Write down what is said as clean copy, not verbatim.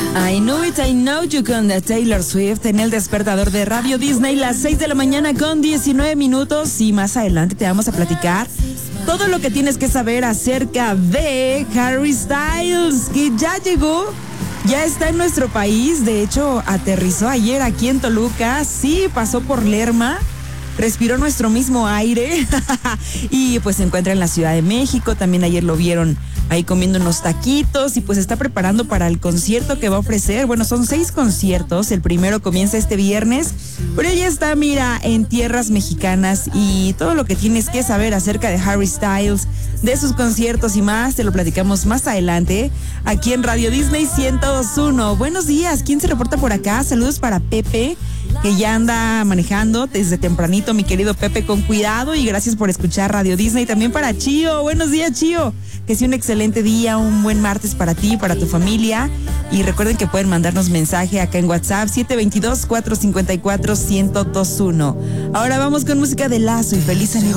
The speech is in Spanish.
I Know You con Taylor Swift en el despertador de Radio Disney, las 6 de la mañana con 19 minutos. Y más adelante te vamos a platicar todo lo que tienes que saber acerca de Harry Styles, que ya llegó, ya está en nuestro país. De hecho, aterrizó ayer aquí en Toluca. Sí, pasó por Lerma, respiró nuestro mismo aire y pues se encuentra en la Ciudad de México. También ayer lo vieron ahí comiendo unos taquitos y pues está preparando para el concierto que va a ofrecer. Bueno, son 6 conciertos. El primero comienza este viernes, pero ella está, mira, en tierras mexicanas, y todo lo que tienes que saber acerca de Harry Styles, de sus conciertos y más, te lo platicamos más adelante aquí en Radio Disney 102.1. Buenos días, ¿quién se reporta por acá? Saludos para Pepe, que ya anda manejando desde tempranito, mi querido Pepe, con cuidado, y gracias por escuchar Radio Disney. También para Chío, buenos días, Chío, que sea un excelente día, un buen martes para ti y para tu familia. Y recuerden que pueden mandarnos mensaje acá en WhatsApp 722-454-1021. Ahora vamos con música de Lazo y feliz aniversario.